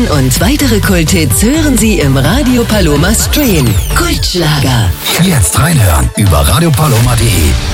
Diesen und weitere Kulthits hören Sie im Radio Paloma Stream. Kultschlager. Jetzt reinhören über radiopaloma.de.